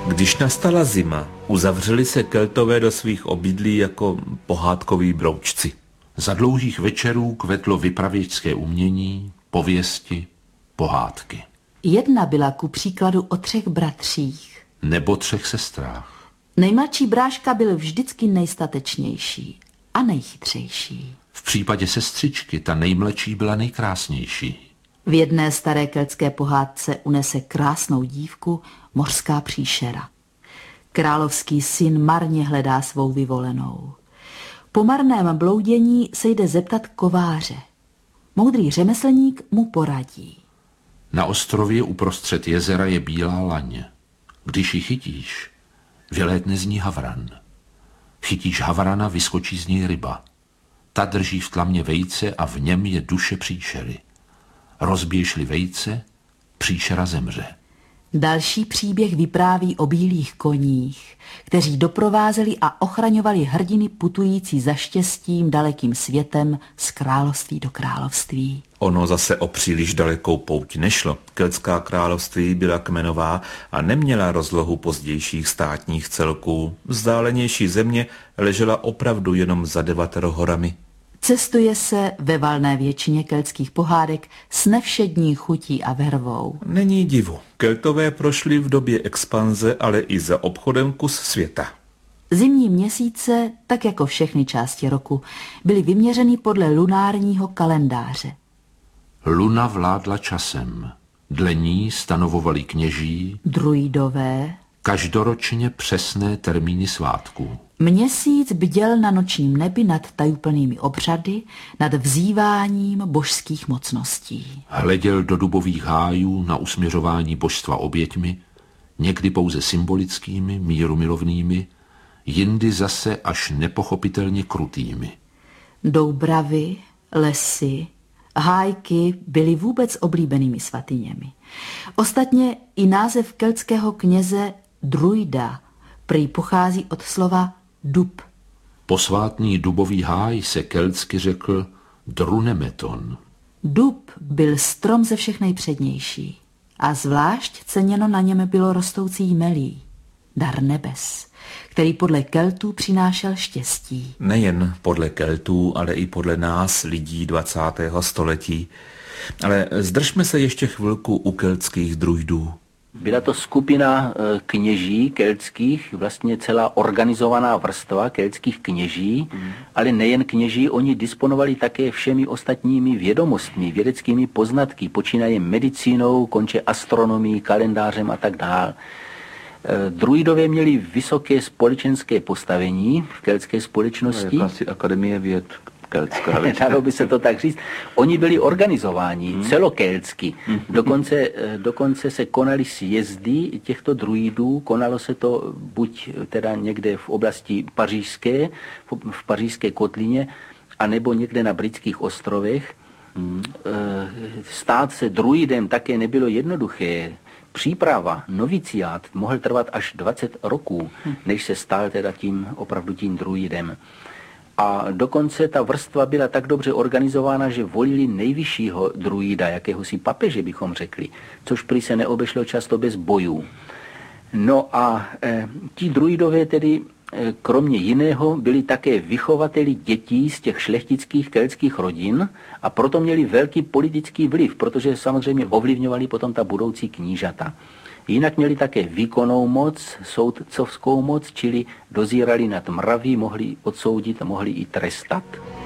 Když nastala zima, uzavřeli se Keltové do svých obydlí jako pohádkoví broučci. Za dlouhých večerů kvetlo vypravěčské umění, pověsti, pohádky. Jedna byla ku příkladu o 3 bratřích. Nebo 3 sestrách. Nejmladší bráška byl vždycky nejstatečnější a nejchytřejší. V případě sestřičky ta nejmladší byla nejkrásnější. V jedné staré keltské pohádce unese krásnou dívku mořská příšera. Královský syn marně hledá svou vyvolenou. Po marném bloudění se jde zeptat kováře. Moudrý řemeslník mu poradí. Na ostrově uprostřed jezera je bílá laň. Když ji chytíš, vylétne z ní havran. Chytíš havrana, vyskočí z něj ryba. Ta drží v tlamě vejce a v něm je duše příšery. Rozbiješ-li vejce, příšera zemře. Další příběh vypráví o bílých koních, kteří doprovázeli a ochraňovali hrdiny putující za štěstím dalekým světem z království do království. Ono zase o příliš dalekou pouť nešlo. Keltská království byla kmenová a neměla rozlohu pozdějších státních celků. Vzdálenější země ležela opravdu jenom za 9 horami. Cestuje se ve valné většině keltských pohádek s nevšední chutí a vervou. Není divu. Keltové prošli v době expanze, ale i za obchodem kus světa. Zimní měsíce, tak jako všechny části roku, byly vyměřeny podle lunárního kalendáře. Luna vládla časem. Dle ní stanovovali kněží, Druidové. Každoročně přesné termíny svátků. Měsíc bděl na nočním nebi nad tajuplnými obřady, nad vzýváním božských mocností. Hleděl do dubových hájů na usměřování božstva oběťmi, někdy pouze symbolickými, mírumilovnými, jindy zase až nepochopitelně krutými. Doubravy, lesy, hájky byly vůbec oblíbenými svatyněmi. Ostatně i název keltského kněze druida prý pochází od slova dub. Posvátný dubový háj se keltsky řekl drunemeton. Dub byl strom ze všech nejpřednější a zvlášť ceněno na něm bylo rostoucí jmelí, dar nebes, který podle Keltů přinášel štěstí. Nejen podle Keltů, ale i podle nás, lidí 20. století. Ale zdržme se ještě chvilku u keltských druidů. Byla to skupina kněží keltských, vlastně celá organizovaná vrstva keltských kněží, ale nejen kněží, oni disponovali také všemi ostatními vědomostmi, vědeckými poznatky, počínaje medicínou, konče astronomií, kalendářem a tak dále. Druidové měli vysoké společenské postavení v keltské společnosti. Jakási akademie věd keltská. Dalo by se to tak říct. Oni byli organizováni celokeltsky. Dokonce se konaly sjezdy těchto druidů. Konalo se to buď teda někde v oblasti pařížské, v pařížské kotlině, anebo někde na britských ostrovech. Stát se druidem také nebylo jednoduché. Příprava, noviciát mohl trvat až 20 roků, než se stal teda opravdu tím druidem. A dokonce ta vrstva byla tak dobře organizována, že volili nejvyššího druida, jakéhosi papeže bychom řekli, což prý se neobešlo často bez bojů. No a ti druidové tedy kromě jiného byli také vychovateli dětí z těch šlechtických keltských rodin a proto měli velký politický vliv, protože samozřejmě ovlivňovali potom ta budoucí knížata. Jinak měli také výkonnou moc, soudcovskou moc, čili dozírali nad mraví, mohli odsoudit, mohli i trestat.